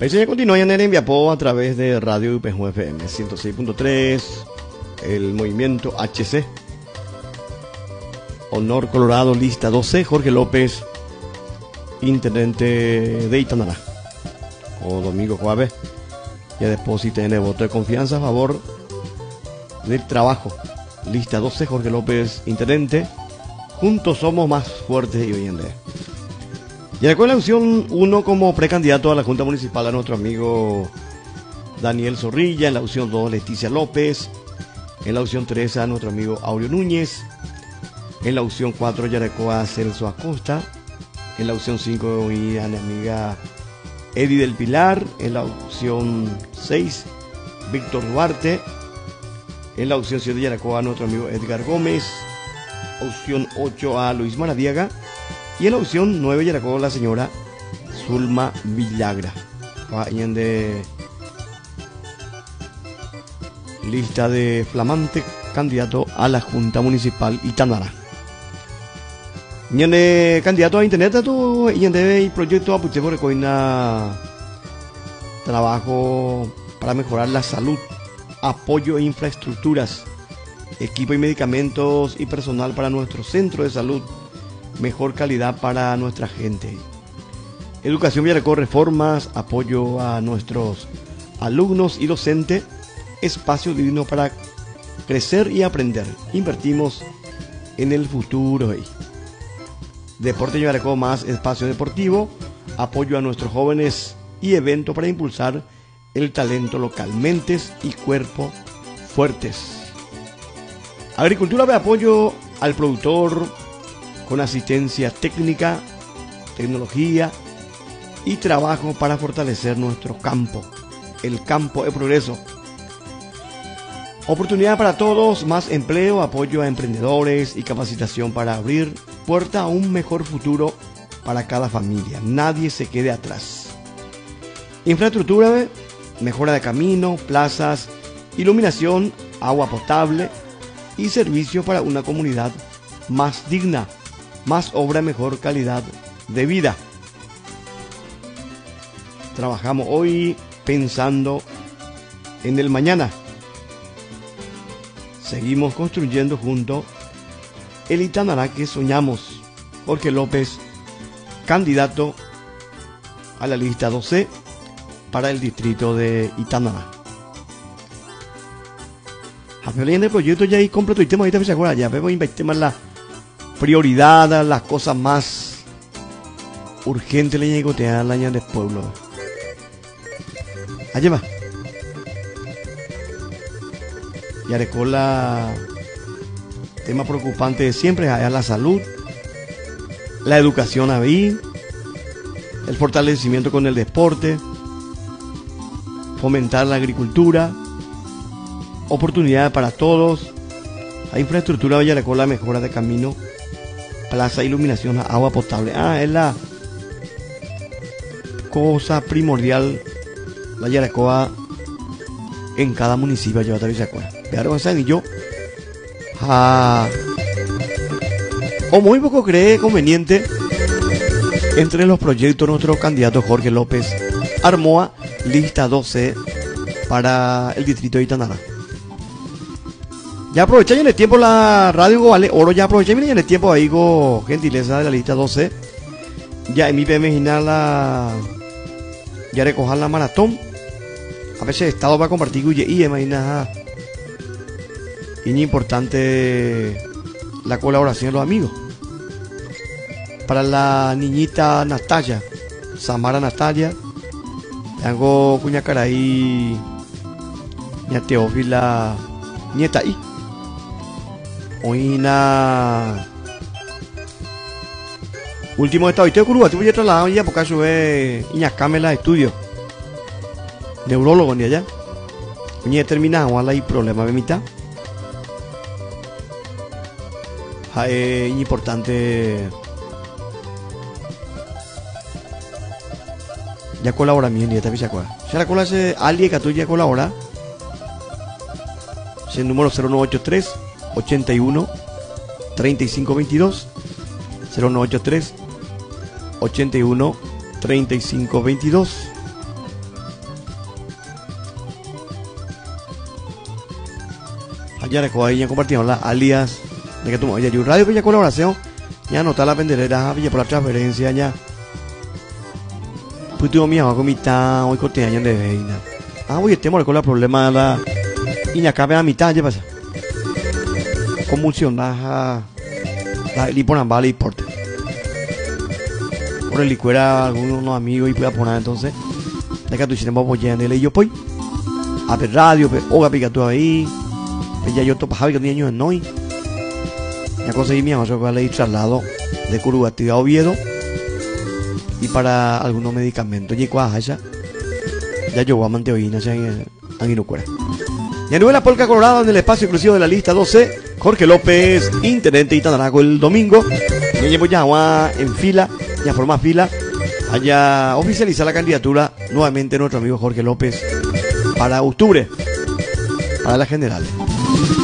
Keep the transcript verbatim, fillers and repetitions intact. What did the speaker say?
ya continúa en el Enviapó a través de Radio U P J F M ciento seis punto tres, el movimiento H C. Honor Colorado, lista doce, Jorge López, intendente de Itanará. O Domingo Juárez, ya después si tiene voto de confianza a favor del trabajo. Lista doce, Jorge López, intendente. Juntos somos más fuertes y oyentes. Y en la opción uno como precandidato a la Junta Municipal a nuestro amigo Daniel Zorrilla. En la opción dos, Leticia López. En la opción tres, a nuestro amigo Aureo Núñez. En la opción cuatro, Yaracoa Celso Acosta. En la opción cinco, a mi amiga Eddie del Pilar. En la opción seis, Víctor Duarte. En la opción siete, Yaracoa a nuestro amigo Edgar Gómez. Opción ocho, a Luis Maradiaga. Y en la opción nueve, Yaracoa la señora Zulma Villagra. De lista de flamante candidato a la Junta Municipal Itanará. Y en candidato a internet tu y en el proyecto apuche por recoina trabajo para mejorar la salud, apoyo e infraestructuras, equipo y medicamentos y personal para nuestro centro de salud, mejor calidad para nuestra gente. Educación Villarreco, reformas, apoyo a nuestros alumnos y docentes, espacio digno para crecer y aprender. Invertimos en el futuro. Deporte Villarreco, más espacio deportivo, apoyo a nuestros jóvenes y evento para impulsar el talento local, mentes y cuerpo fuertes. Agricultura de apoyo al productor con asistencia técnica, tecnología y trabajo para fortalecer nuestro campo, el campo de progreso. Oportunidad para todos, más empleo, apoyo a emprendedores y capacitación para abrir puerta a un mejor futuro para cada familia. Nadie se quede atrás. Infraestructura, mejora de camino, plazas, iluminación, agua potable y servicio para una comunidad más digna, más obra, mejor calidad de vida. Trabajamos hoy pensando en el mañana. Seguimos construyendo juntos el Itanará que soñamos. Jorge López, candidato a la lista doce para el distrito de Itanará. A ver, en el proyecto ya hay completo y tema ahorita se acuerda ya, vemos invertir más la prioridad, las cosas más urgentes le llegó a la del pueblo. Allá va. Y Arecola, tema preocupante de siempre, allá la salud, la educación ahí, el fortalecimiento con el deporte, fomentar la agricultura, oportunidades para todos, la infraestructura de Yaracola, mejora de camino, plaza, iluminación, agua potable. Ah, es la cosa primordial la Yaracoa en cada municipio. Yo también se acuerda. Pero y yo ah, o muy poco cree conveniente entre los proyectos nuestro candidato Jorge López Armoa, lista doce para el distrito de Itanará. Ya aproveché en el tiempo la radio vale oro, ya aproveché en el tiempo ahí go gentileza de la lista doce. Ya en mi P M la ya recojan la maratón. A veces estado va a compartir y imagina y es importante la colaboración de los amigos. Para la niñita Natalia, Samara Natalia, tengo cuña caraí, ña Teófila, nieta ahí. Hoy na último estado y te curva, te voy a trasladar ya porque eso es Iña Camela estudio. Neurólogo ni allá. Oye, terminado, ahora hay problema de mitad. Es importante. Ya colabora mi nieta, ¿viste? Si la cola se alguien que tú ya colabora. Es el número cero nueve ocho tres, ochenta y uno, treinta y cinco veintidós. cero nueve ocho tres, ochenta y uno, treinta y cinco veintidós. ya recuerdo ahí ya compartimos las alias de que tú ya yo radio ya colaboración ya nota la penderera ya por la transferencia ya pues tuvo mi agua con mi tan hoy corte año de veina ah voy estemos con la problema la y ya cabe a mitad ya pasa convulsión la la liponan vale y porte por el licuera algunos amigos y pueda poner entonces de que tú hiciste vamos lleno y yo pues a ver radio pues oga pica tú ahí pues ya yo topa Javi que tenía años en hoy ya conseguí mi amor que le traslado de Curubati a Oviedo y para algunos medicamentos y cuaja esa ya yo voy a manteoína ya en Aguinucuera y a nivel la Polca Colorada en el espacio exclusivo de la lista doce Jorge López intendente de Itanaraco el domingo y llevo ya en fila ya forma fila allá oficializa la candidatura nuevamente nuestro amigo Jorge López para octubre para las generales.